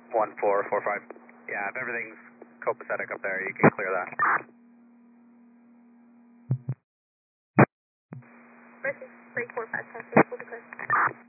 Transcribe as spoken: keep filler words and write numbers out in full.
one four four five. Yeah, if everything's copacetic up there, you can clear that. Mercy, break four five, ten, we'll be clear.